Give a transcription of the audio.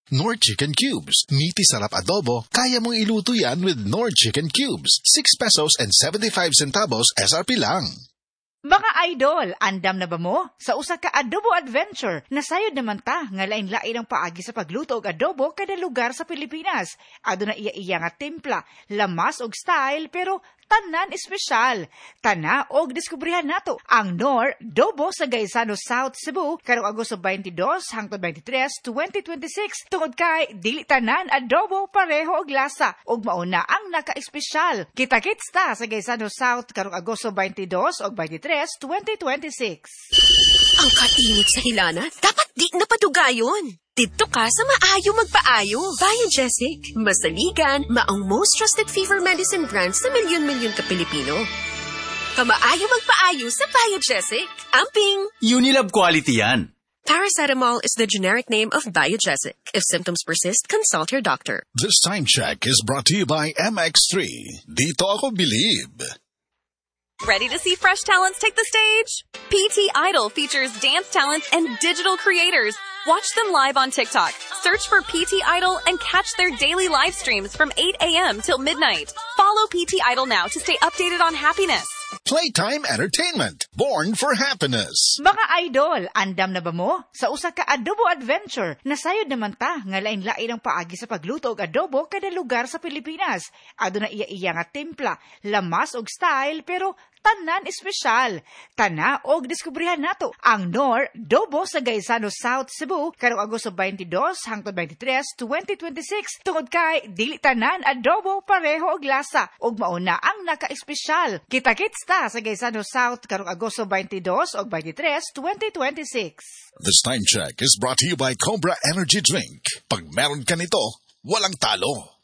Knorr Chicken Cubes. Meaty sarap adobo. Kaya mong iluto yan with Knorr Chicken Cubes. 6 pesos and 75 centavos SRP lang. Mga idol, andam na ba mo? Sa usa ka adobo adventure, nasayod naman ta nga lain-lain ang paagi sa pagluto og adobo kada lugar sa Pilipinas. Aduna iya-iya nga timpla, lamas og style, pero tanan espesyal. Tana og diskubrihan nato ang Knorr Dobo sa Gaisano South Cebu karong Agosto 22 hangtod 23, 2026 tungod kay dili tanan adobo pareho og lasa ug mauna ang naka-espesyal. Kita-kits ta sa Gaisano South karong Agosto 22 ug 23, 2026. Ang kainit sa hilana, dapat di napadugayon. Dito ka sa maayo magpaayo. Biogesic, masaligan, maong most trusted fever medicine brand sa milyon-milyon ka Pilipino. Kamaayo magpaayo sa Biogesic. Amping! Unilab quality yan. Paracetamol is the generic name of Biogesic. If symptoms persist, consult your doctor. This time check is brought to you by MX3. Dito ako believe. Ready to see fresh talents take the stage? PT Idol features dance talents and digital creators. Watch them live on TikTok. Search for PT Idol and catch their daily live streams from 8 a.m. till midnight. Follow PT Idol now to stay updated on happiness. Playtime Entertainment. Born for happiness. Mga idol, andam na ba mo? Sa usa ka adobo adventure, nasayod naman ta nga lain-lain ang paagi sa pagluto og adobo kada lugar sa Pilipinas. Aduna iya-iya nga timpla, lamas og style, pero tanan espesyal. Tana og diskubrihan nato ang Knorr Dobo sa Gaisano South Cebu karong Agosto 22 hangtod 23, 2026 tungod kay dili tanan adobo pareho og lasa ug mauna ang naka-espesyal. Kita-kits ta sa Gaisano South karong Agosto 22 ug 23, 2026. This time check is brought to you by Cobra Energy Drink. Pag meron ka nito, walang talo.